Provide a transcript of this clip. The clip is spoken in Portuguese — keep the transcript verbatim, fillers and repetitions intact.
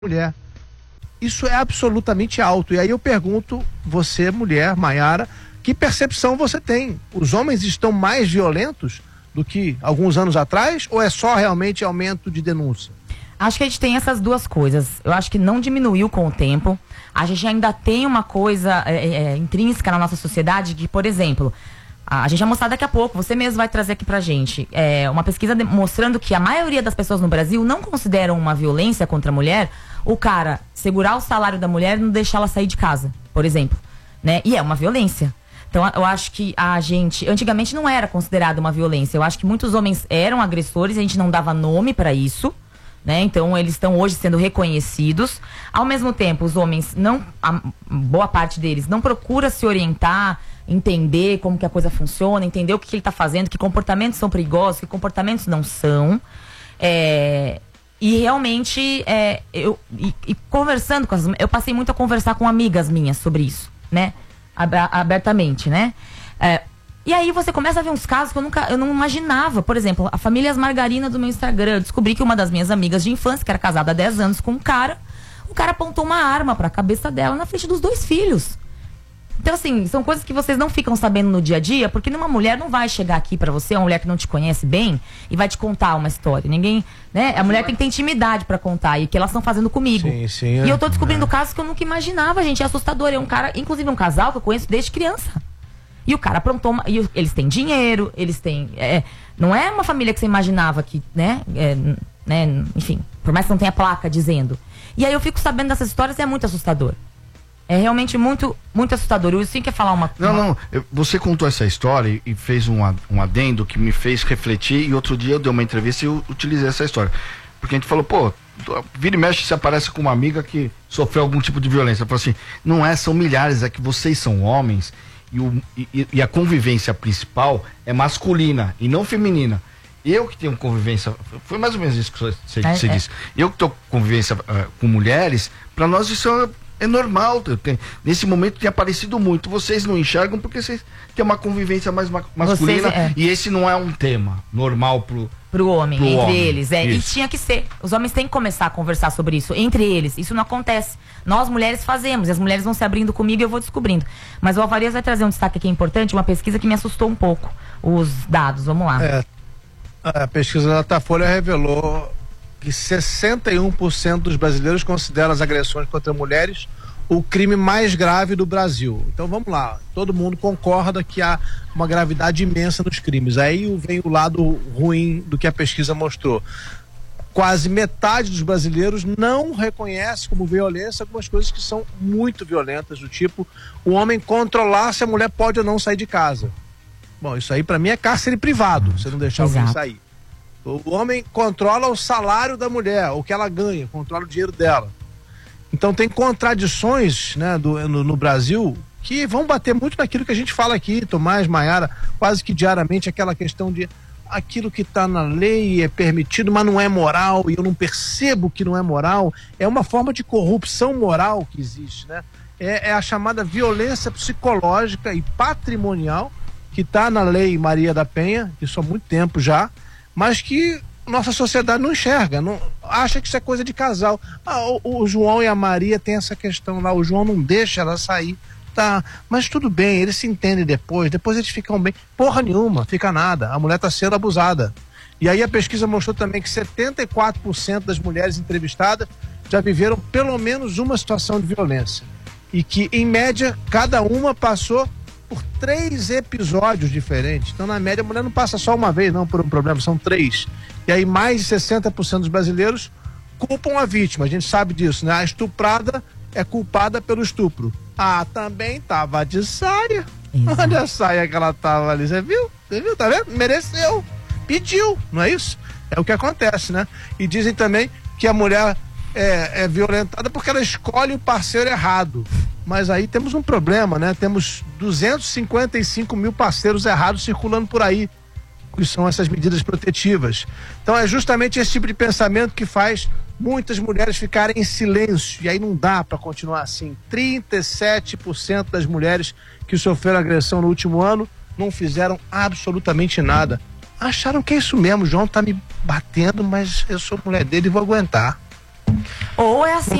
mulher. Isso é absolutamente alto. E aí eu pergunto, você, mulher, Maiara, que percepção você tem? Os homens estão mais violentos do que alguns anos atrás, ou é só realmente aumento de denúncia? Acho que a gente tem essas duas coisas. Eu acho que não diminuiu com o tempo. A gente ainda tem uma coisa é, é, intrínseca na nossa sociedade que, por exemplo, a gente vai mostrar daqui a pouco, você mesmo vai trazer aqui pra gente é, uma pesquisa de, mostrando que a maioria das pessoas no Brasil não consideram uma violência contra a mulher o cara segurar o salário da mulher e não deixar ela sair de casa, por exemplo, né? E é uma violência. Então eu acho que a gente, antigamente não era considerado uma violência. Eu acho que muitos homens eram agressores, a gente não dava nome pra isso, né? Então eles estão hoje sendo reconhecidos. Ao mesmo tempo, os homens não, a boa parte deles não procura se orientar, entender como que a coisa funciona, entender o que, que ele está fazendo, que comportamentos são perigosos, que comportamentos não são. É, e realmente, é, eu e, e conversando com as, eu passei muito a conversar com amigas minhas sobre isso, né? Abertamente, né? É, e aí você começa a ver uns casos que eu nunca, eu não imaginava. Por exemplo, a família As Margarina do meu Instagram. Eu descobri que uma das minhas amigas de infância, que era casada há dez anos com um cara, o cara apontou uma arma para a cabeça dela na frente dos dois filhos. Então, assim, são coisas que vocês não ficam sabendo no dia a dia, porque uma mulher não vai chegar aqui pra você, uma mulher que não te conhece bem, e vai te contar uma história. Ninguém, né? A mulher tem que ter intimidade pra contar, e que elas estão fazendo comigo. Sim, sim, e eu tô descobrindo é. casos que eu nunca imaginava, gente. É assustador. É um cara, inclusive um casal que eu conheço desde criança. E o cara aprontou uma, e eles têm dinheiro, eles têm. É, não é uma família que você imaginava que, né? É, né? Enfim, por mais que não tenha placa dizendo. E aí eu fico sabendo dessas histórias e é muito assustador. É realmente muito, muito assustador. O Sim quer falar uma... Não, uma... não. Eu, você contou essa história e fez um, um adendo que me fez refletir, e outro dia eu dei uma entrevista e eu utilizei essa história. Porque a gente falou, pô, vira e mexe, se aparece com uma amiga que sofreu algum tipo de violência. Eu falei assim, não é, são milhares, é que vocês são homens e, o, e, e a convivência principal é masculina e não feminina. Eu que tenho convivência, foi mais ou menos isso que você, é, você é. disse. Eu que tenho convivência uh, com mulheres, para nós isso é... É normal, tem, nesse momento tem aparecido muito. Vocês não enxergam porque vocês têm uma convivência mais ma masculina. Vocês, é. E esse não é um tema normal pro, pro homem, pro entre homem. eles. É. Isso. E tinha que ser. Os homens têm que começar a conversar sobre isso, entre eles. Isso não acontece. Nós, mulheres, fazemos. E as mulheres vão se abrindo comigo e eu vou descobrindo. Mas o Alvarez vai trazer um destaque aqui importante, uma pesquisa que me assustou um pouco. Os dados, vamos lá. É, a pesquisa da Datafolha revelou que sessenta e um por cento dos brasileiros consideram as agressões contra mulheres o crime mais grave do Brasil. Então vamos lá, todo mundo concorda que há uma gravidade imensa nos crimes. Aí vem o lado ruim do que a pesquisa mostrou. Quase metade dos brasileiros não reconhece como violência algumas coisas que são muito violentas, do tipo o homem controlar se a mulher pode ou não sair de casa. Bom, isso aí para mim é cárcere privado, você não deixar Exato. alguém sair. O homem controla o salário da mulher, o que ela ganha, controla o dinheiro dela. Então tem contradições, né, do, no, no Brasil que vão bater muito naquilo que a gente fala aqui, Tomás, Maiara, quase que diariamente, aquela questão de aquilo que está na lei é permitido, mas não é moral, e eu não percebo que não é moral. É uma forma de corrupção moral que existe, né? É, é a chamada violência psicológica e patrimonial que está na lei Maria da Penha, isso há muito tempo já, mas que nossa sociedade não enxerga, não, acha que isso é coisa de casal. Ah, o, o João e a Maria tem essa questão lá, o João não deixa ela sair, tá, mas tudo bem, eles se entendem depois, depois eles ficam bem. Porra nenhuma, fica nada, a mulher tá sendo abusada. E aí a pesquisa mostrou também que setenta e quatro por cento das mulheres entrevistadas já viveram pelo menos uma situação de violência. E que, em média, cada uma passou por três episódios diferentes. Então, na média, a mulher não passa só uma vez, não, por um problema, são três. E aí, mais de sessenta por cento dos brasileiros culpam a vítima. A gente sabe disso, né? A estuprada é culpada pelo estupro. Ah, também tava de saia. Exato. Olha a saia que ela tava ali. Você viu? Você viu? Tá vendo? Mereceu. Pediu, não é isso? É o que acontece, né? E dizem também que a mulher é, é violentada porque ela escolhe o parceiro errado. Mas aí temos um problema, né? Temos duzentos e cinquenta e cinco mil parceiros errados circulando por aí, que são essas medidas protetivas. Então é justamente esse tipo de pensamento que faz muitas mulheres ficarem em silêncio, e aí não dá para continuar assim. trinta e sete por cento das mulheres que sofreram agressão no último ano não fizeram absolutamente nada. Acharam que é isso mesmo, o João tá me batendo, mas eu sou mulher dele e vou aguentar. Ou é assim